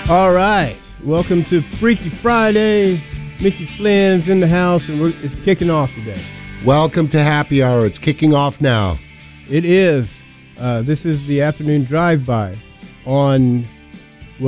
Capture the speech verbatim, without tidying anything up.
All right, welcome to Freaky Friday. Mickey Flynn's in the house, and we're, it's kicking off today. Welcome to Happy Hour. It's kicking off now. It is. Uh, this is the afternoon drive-by on